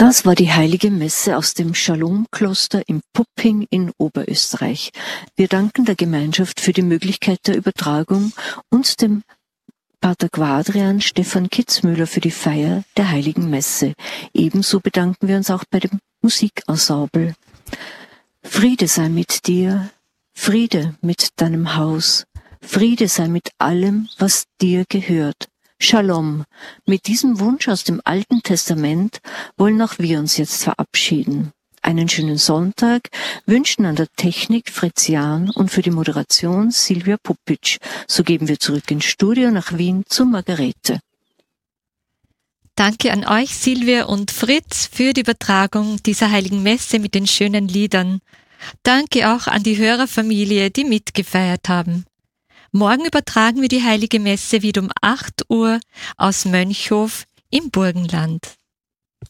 Das war die Heilige Messe aus dem Shalom-Kloster in Pupping in Oberösterreich. Wir danken der Gemeinschaft für die Möglichkeit der Übertragung und dem Pater Quadrian Stefan Kitzmüller für die Feier der Heiligen Messe. Ebenso bedanken wir uns auch bei dem Musikensemble. Friede sei mit dir, Friede mit deinem Haus, Friede sei mit allem, was dir gehört. Shalom. Mit diesem Wunsch aus dem Alten Testament wollen auch wir uns jetzt verabschieden. Einen schönen Sonntag wünschen an der Technik Fritz Jahn und für die Moderation Silvia Pupic. So geben wir zurück ins Studio nach Wien zu Margarete. Danke an euch, Silvia und Fritz, für die Übertragung dieser Heiligen Messe mit den schönen Liedern. Danke auch an die Hörerfamilie, die mitgefeiert haben. Morgen übertragen wir die Heilige Messe wieder um 8 Uhr aus Mönchhof im Burgenland.